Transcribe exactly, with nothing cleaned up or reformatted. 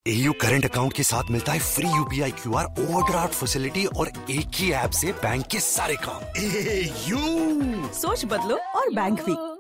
AU current account के साथ मिलता है free UPI QR overdraft facility और एक ही ऐप से बैंक के सारे काम। एयू सोच बदलो और बैंक भी।